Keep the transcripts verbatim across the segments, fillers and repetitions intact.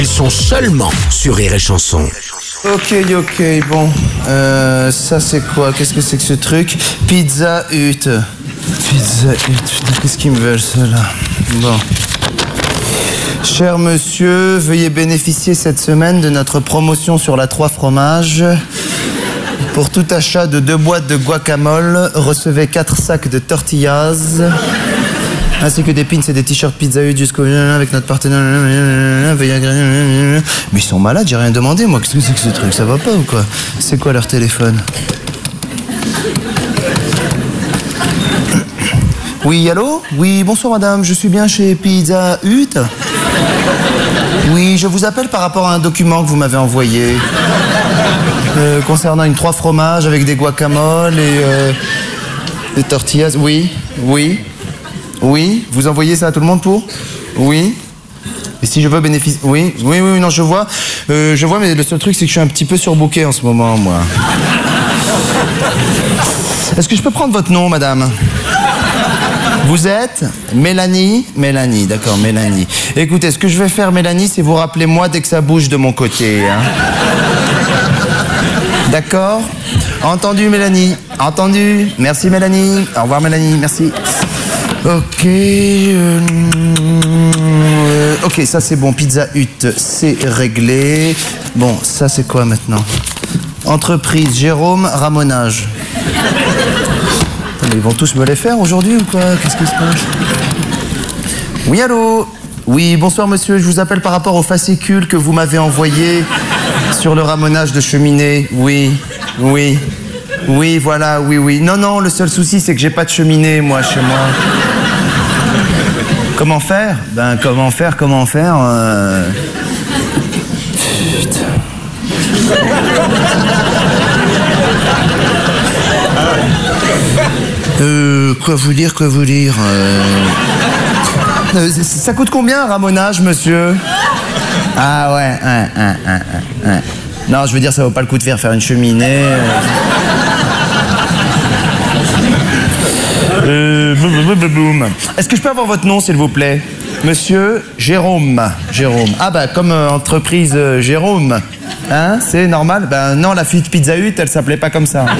Ils sont seulement sur Rire et Chanson. Ok, ok, bon. Euh, ça c'est quoi? Qu'est-ce que c'est que ce truc? Pizza Hut. Pizza Hut, putain, qu'est-ce qu'ils me veulent, ceux-là? Bon. Cher monsieur, veuillez bénéficier cette semaine de notre promotion sur la trois fromages. Pour tout achat de deux boîtes de guacamole, recevez quatre sacs de tortillas, ainsi que des pins et des t-shirts Pizza Hut jusqu'au avec notre partenaire. Veuillez agréer. Mais ils sont malades, j'ai rien demandé, moi. Qu'est-ce que c'est que ce truc? Ça va pas ou quoi? C'est quoi leur téléphone? Oui, allô? Oui, bonsoir madame, je suis bien chez Pizza Hut. Oui, je vous appelle par rapport à un document que vous m'avez envoyé. Euh, concernant une trois fromages avec des guacamoles et euh, des tortillas. Oui, oui, oui. Vous envoyez ça à tout le monde pour? Oui. Et si je veux bénéficier... Oui, oui, oui, non, je vois. Euh, je vois, mais le seul truc, c'est que je suis un petit peu surbooké en ce moment, moi. Est-ce que je peux prendre votre nom, madame? Vous êtes Mélanie? Mélanie, d'accord, Mélanie. Écoutez, ce que je vais faire, Mélanie, c'est vous rappeler moi dès que ça bouge de mon côté. Hein. D'accord? Entendu, Mélanie. Entendu. Merci, Mélanie. Au revoir, Mélanie. Merci. Ok. Euh, euh, ok, ça c'est bon. Pizza Hut, c'est réglé. Bon, ça c'est quoi maintenant? Entreprise Jérôme Ramonage. Ils vont tous me les faire aujourd'hui ou quoi? Qu'est-ce qui se passe? Oui, allô? Oui, bonsoir monsieur, je vous appelle par rapport au fascicule que vous m'avez envoyé sur le ramonage de cheminée. Oui, oui, oui, voilà, oui, oui. Non, non, le seul souci c'est que j'ai pas de cheminée, moi, chez moi. Comment faire? Ben, comment faire, comment faire euh... Putain. Euh, quoi vous dire, quoi vous dire euh... Euh, ça coûte combien un ramonage, monsieur? Ah ouais, ouais, ouais, ouais, ouais. Non, je veux dire, ça vaut pas le coup de faire faire une cheminée. Euh, boum, boum, boum. Est-ce que je peux avoir votre nom, s'il vous plaît? Monsieur Jérôme. Jérôme. Ah bah, comme euh, entreprise euh, Jérôme. Hein, c'est normal? Ben non, la fuite Pizza Hut, elle s'appelait pas comme ça.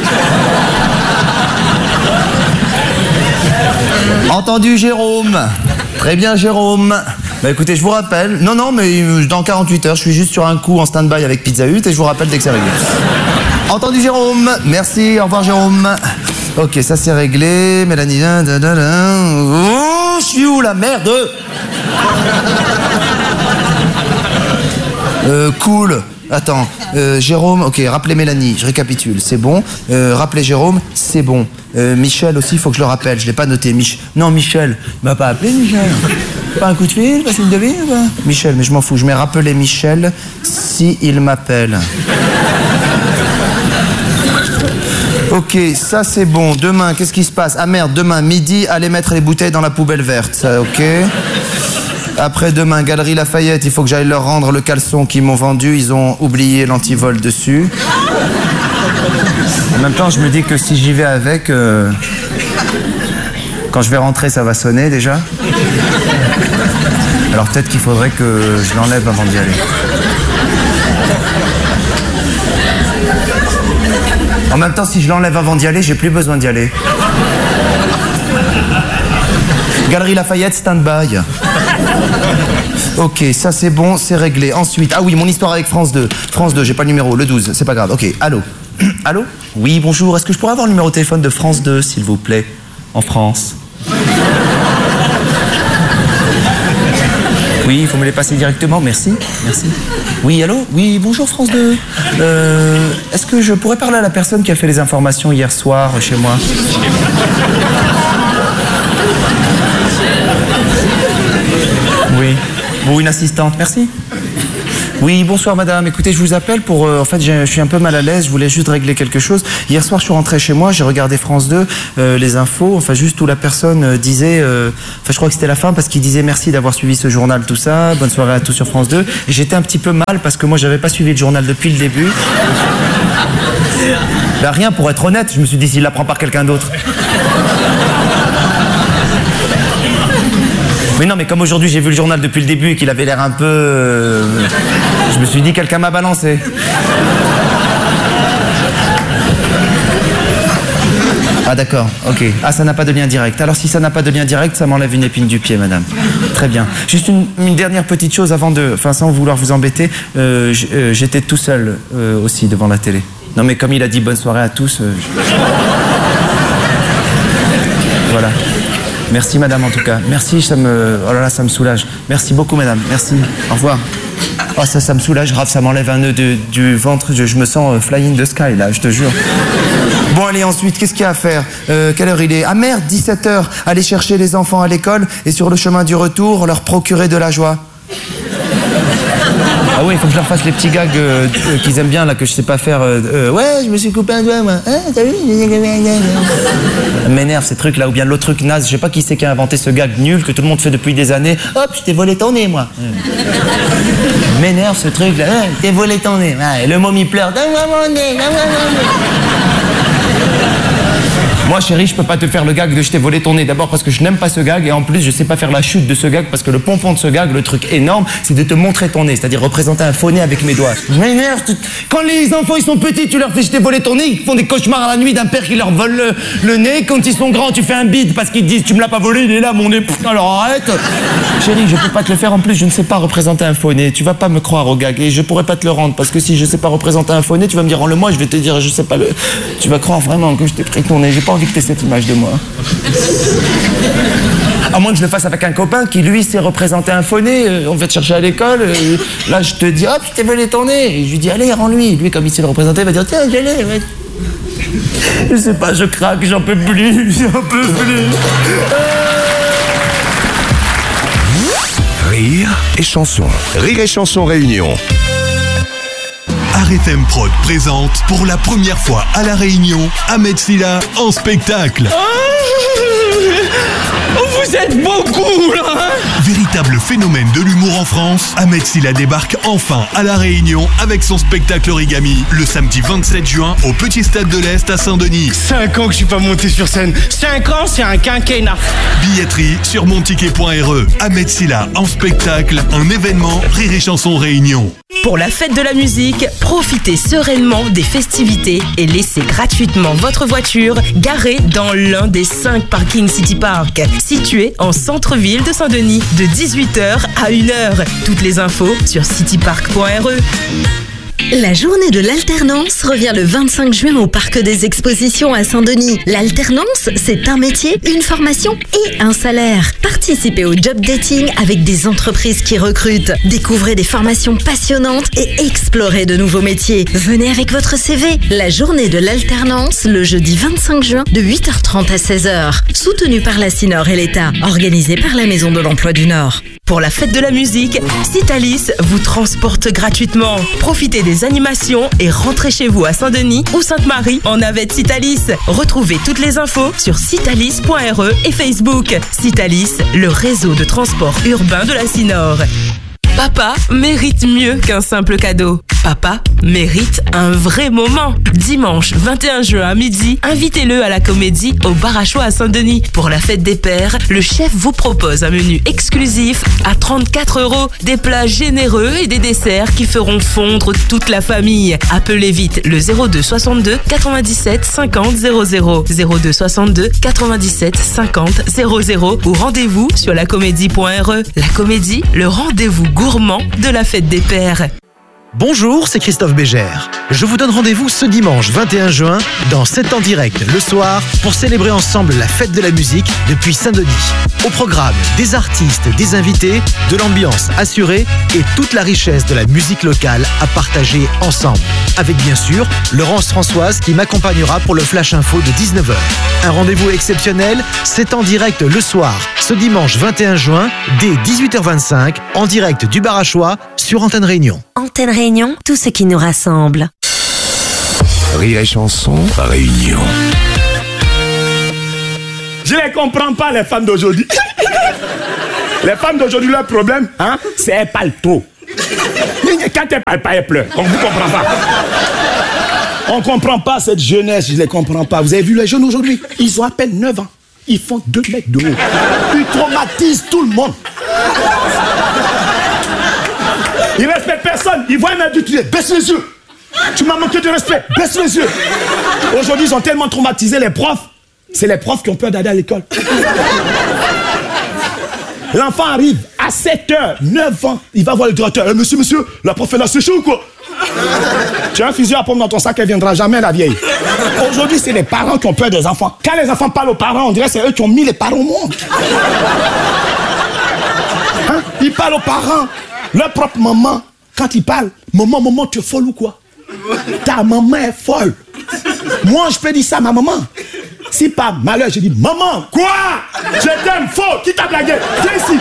Entendu, Jérôme. Très bien, Jérôme. Bah écoutez, je vous rappelle. Non, non, mais dans quarante-huit heures, je suis juste sur un coup en stand-by avec Pizza Hut et je vous rappelle dès que c'est réglé. Entendu, Jérôme. Merci, au revoir, Jérôme. Ok, ça c'est réglé. Mélanie. Da, da, da, da. Oh, je suis où, la merde? Euh, cool. Attends, euh, Jérôme, ok, rappelez Mélanie, je récapitule, c'est bon. Euh, rappelez Jérôme, c'est bon. Euh, Michel aussi, il faut que je le rappelle, je l'ai pas noté. Mich non, Michel, il m'a pas appelé, Michel. Pas un coup de fil, pas une devine ou pas? Michel, mais je m'en fous, je mets rappeler Michel si il m'appelle. Ok, ça c'est bon. Demain, qu'est-ce qui se passe? Ah merde, demain, midi, allez mettre les bouteilles dans la poubelle verte, ça, ok? Après-demain, Galerie Lafayette, il faut que j'aille leur rendre le caleçon qu'ils m'ont vendu. Ils ont oublié l'antivol dessus. En même temps, je me dis que si j'y vais avec, euh, quand je vais rentrer, ça va sonner déjà. Alors peut-être qu'il faudrait que je l'enlève avant d'y aller. En même temps, si je l'enlève avant d'y aller, j'ai plus besoin d'y aller. Galerie Lafayette, stand-by. Ok, ça c'est bon, c'est réglé. Ensuite, ah oui, mon histoire avec France deux. France deux, j'ai pas le numéro, le douze, c'est pas grave. Ok, allô? Allô? Oui, bonjour, est-ce que je pourrais avoir le numéro de téléphone de France deux, s'il vous plaît? En France. Oui, il faut me les passer directement, merci, merci. Oui, allô? Oui, bonjour France deux. Euh, est-ce que je pourrais parler à la personne qui a fait les informations hier soir chez moi? Oui. Ou une assistante, merci. Oui, bonsoir madame. Écoutez, je vous appelle pour... Euh, en fait, je suis un peu mal à l'aise, je voulais juste régler quelque chose. Hier soir, je suis rentré chez moi, j'ai regardé France deux, euh, les infos, enfin juste où la personne euh, disait... Euh, enfin, je crois que c'était la fin parce qu'il disait merci d'avoir suivi ce journal, tout ça, bonne soirée à tous sur France deux. Et j'étais un petit peu mal parce que moi, j'avais pas suivi le journal depuis le début. Ben rien, pour être honnête, je me suis dit, s'il l'apprend par quelqu'un d'autre. Mais non, mais comme aujourd'hui j'ai vu le journal depuis le début et qu'il avait l'air un peu... euh, Je me suis dit, quelqu'un m'a balancé. Ah d'accord, ok. Ah, ça n'a pas de lien direct. Alors si ça n'a pas de lien direct, ça m'enlève une épine du pied, madame. Très bien. Juste une, une dernière petite chose avant de... Enfin, sans vouloir vous embêter, euh, euh, j'étais tout seul euh, aussi devant la télé. Non mais comme il a dit bonne soirée à tous... Euh, je... Voilà. Merci madame en tout cas. Merci, ça me... Oh là là, ça me soulage. Merci beaucoup madame, merci. Au revoir. Oh ça, ça me soulage, grave, ça m'enlève un nœud de, du ventre. Je, je me sens euh, fly in the sky là, je te jure. Bon allez, ensuite, qu'est-ce qu'il y a à faire? euh, Quelle heure il est? Ah merde, dix-sept heures. Aller chercher les enfants à l'école et sur le chemin du retour, leur procurer de la joie. Ah oui, il faut que je leur fasse les petits gags euh, euh, qu'ils aiment bien là, que je sais pas faire. Euh, euh, ouais, je me suis coupé un doigt moi. Hein, t'as vu? Ça m'énerve ces trucs là, ou bien l'autre truc naze, je sais pas qui c'est qui a inventé ce gag nul que tout le monde fait depuis des années. Hop, je t'ai volé ton nez moi. M'énerve ce truc là, hein, je t'ai volé ton nez. Ouais, le môme il pleure, donne-moi mon nez, donne-moi mon nez. Moi chérie, je peux pas te faire le gag de je t'ai volé ton nez. D'abord parce que je n'aime pas ce gag et en plus je sais pas faire la chute de ce gag parce que le pompon de ce gag, le truc énorme, c'est de te montrer ton nez, c'est-à-dire représenter un faux nez avec mes doigts. Je m'énerve. Quand les enfants ils sont petits, tu leur fais je t'ai volé ton nez, ils font des cauchemars à la nuit d'un père qui leur vole le, le nez. Quand ils sont grands, tu fais un bide parce qu'ils te disent tu me l'as pas volé, il est là mon nez. Alors arrête. Chérie, je peux pas te le faire en plus, je ne sais pas représenter un faux nez. Tu vas pas me croire au gag et je pourrais pas te le rendre parce que si je sais pas représenter un faux nez, tu vas me dire rends-le moi, je vais te dire je sais pas le. Tu vas croire vraiment que je t'ai pris ton nez. J'ai pas envie que t'aies cette image de moi. À moins que je le fasse avec un copain qui lui sait représenter un faux nez, euh, on va te chercher à l'école, euh, là je te dis hop je t'ai volé ton nez, et je lui dis allez rends-lui, lui comme il sait le représenter il va dire tiens je l'ai, ouais. Je sais pas, je craque, j'en peux plus, j'en peux plus. Rire et chanson. Rire et chanson réunion. R F M Prod présente pour la première fois à La Réunion Ahmed Silla en spectacle. Oh, vous êtes beaucoup là hein. Véritable phénomène de l'humour en France, Ahmed Silla débarque enfin à La Réunion avec son spectacle Origami le samedi vingt-sept juin au Petit Stade de l'Est à Saint-Denis. Cinq ans que je suis pas monté sur scène. Cinq ans, c'est un quinquennat. Billetterie sur monticket point r e. Ahmed Silla en spectacle, un événement Rire et Chanson Réunion. Pour la fête de la musique, profitez sereinement des festivités et laissez gratuitement votre voiture garée dans l'un des cinq parkings City Park, situé en centre-ville de Saint-Denis, de dix-huit heures à une heure. Toutes les infos sur citypark point r e. La journée de l'alternance revient le vingt-cinq juin au Parc des Expositions à Saint-Denis. L'alternance, c'est un métier, une formation et un salaire. Participez au job dating avec des entreprises qui recrutent. Découvrez des formations passionnantes et explorez de nouveaux métiers. Venez avec votre C V. La journée de l'alternance, le jeudi vingt-cinq juin, de huit heures trente à seize heures. Soutenue par la CINOR et l'État. Organisée par la Maison de l'Emploi du Nord. Pour la fête de la musique, Citalis vous transporte gratuitement. Profitez des animations et rentrez chez vous à Saint-Denis ou Sainte-Marie en navette Citalis. Retrouvez toutes les infos sur citalis point r e et Facebook. Citalis, le réseau de transport urbain de la CINOR. Papa mérite mieux qu'un simple cadeau. Papa mérite un vrai moment. Dimanche vingt et un juin à midi, invitez-le à la comédie au Bar à Choix à Saint-Denis. Pour la fête des pères, le chef vous propose un menu exclusif à trente-quatre euros, des plats généreux et des desserts qui feront fondre toute la famille. Appelez vite le zéro deux soixante-deux quatre-vingt-dix-sept cinquante zéro zéro, zéro deux soixante-deux quatre-vingt-dix-sept cinquante zéro zéro ou rendez-vous sur la comédie point r e. La comédie, le rendez-vous gourmand de la fête des pères. Bonjour, c'est Christophe Bégère. Je vous donne rendez-vous ce dimanche vingt et un juin dans sept ans direct le soir pour célébrer ensemble la fête de la musique depuis Saint-Denis. Au programme, des artistes, des invités, de l'ambiance assurée et toute la richesse de la musique locale à partager ensemble. Avec bien sûr Laurence Françoise qui m'accompagnera pour le Flash Info de dix-neuf heures. Un rendez-vous exceptionnel, c'est en direct le soir, ce dimanche vingt et un juin, dès dix-huit heures vingt-cinq, en direct du Bar à Choix sur Antenne Réunion. Antenne Réunion, tout ce qui nous rassemble. Rire et chanson réunion. Je ne comprends pas les femmes d'aujourd'hui. Les femmes d'aujourd'hui, leur problème, hein, c'est elles parlent trop. Quand elles parlent pas, elles pleurent. On ne vous comprend pas. On ne comprend pas cette jeunesse, je ne les comprends pas. Vous avez vu les jeunes aujourd'hui? Ils ont à peine neuf ans. Ils font deux mètres de haut. Ils traumatisent tout le monde. Ils ne respectent personne. Ils voient un adulte, ils disent, baisse les yeux. Tu m'as manqué de respect, baisse les yeux. Aujourd'hui, ils ont tellement traumatisé les profs. C'est les profs qui ont peur d'aller à l'école. L'enfant arrive à sept heures, neuf ans. Il va voir le directeur. Eh, monsieur, monsieur, la prof, elle a séché ou quoi? Tu as un fusil à pompe dans ton sac, elle viendra jamais, la vieille. Aujourd'hui, c'est les parents qui ont peur des enfants. Quand les enfants parlent aux parents, on dirait que c'est eux qui ont mis les parents au monde. Hein? Ils parlent aux parents. Leur propre maman, quand ils parlent, maman, maman, tu es folle ou quoi? Ta maman est folle. Moi, je peux dire ça à ma maman. Si par malheur, je dis, maman, quoi? Je t'aime, faux, qui t'a blagué? Viens ici.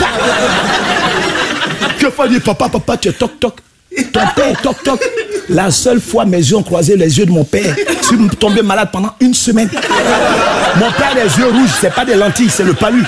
Que faut dire, papa, papa, tu es toc toc. Ton père est toc toc. La seule fois mes yeux ont croisé les yeux de mon père, je suis tombé malade pendant une semaine. Mon père a les yeux rouges, c'est pas des lentilles, c'est le palu.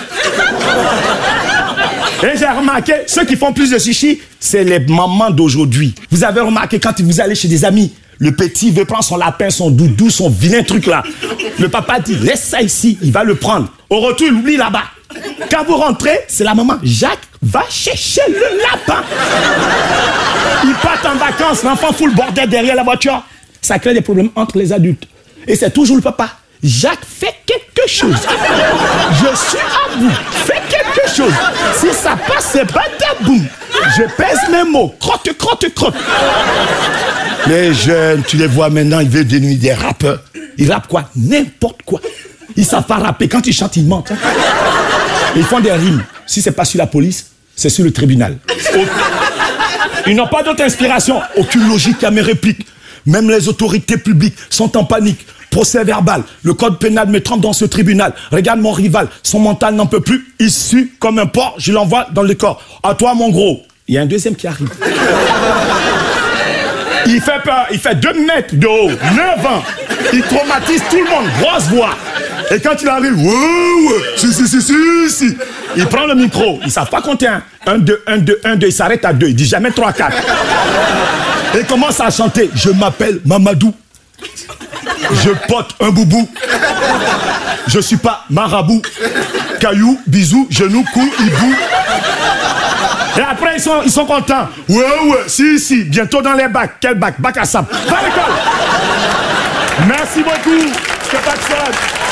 Et j'ai remarqué, ceux qui font plus de chichi, c'est les mamans d'aujourd'hui. Vous avez remarqué quand vous allez chez des amis, le petit veut prendre son lapin, son doudou, son vilain truc là. Le papa dit, laisse ça ici, il va le prendre. Au retour, il oublie là-bas. Quand vous rentrez, c'est la maman. Jacques, va chercher le lapin. Ils partent en vacances, l'enfant fout le bordel derrière la voiture. Ça crée des problèmes entre les adultes. Et c'est toujours le papa. Jacques, fais quelque chose. Je suis à bout. Fais quelque chose. Si ça passe, c'est badaboum. Je pèse mes mots. Crotte, crotte, crotte. Les jeunes, tu les vois maintenant, ils veulent devenir des rappeurs. Ils rappent quoi? N'importe quoi. Ils savent pas rapper. Quand ils chantent, ils mentent. Ils font des rimes. Si c'est pas sur la police, c'est sur le tribunal. Ils n'ont pas d'autre inspiration. Aucune logique à mes répliques. Même les autorités publiques sont en panique. Procès verbal. Le code pénal me trempe dans ce tribunal. Regarde mon rival. Son mental n'en peut plus. Il sue comme un porc. Je l'envoie dans le corps. À toi, mon gros. Il y a un deuxième qui arrive. Il fait peur. Il fait deux mètres de haut. neuf ans. Il traumatise tout le monde. Grosse voix. Et quand il arrive, ouais, ouais, si, si, si, si, si. Il prend le micro. Ils ne savent pas compter un. Un, deux, un, deux, un, deux. Il s'arrête à deux. Il dit jamais trois, quatre. Et il commence à chanter. Je m'appelle Mamadou. Je porte un boubou. Je suis pas marabout. Caillou, bisou, genou, cou, hibou. Et après, ils sont, ils sont contents. Ouais, ouais, si, si. Bientôt dans les bacs. Quel bac? Bac à sable. Va à l'école. Merci beaucoup. C'est pas de ça.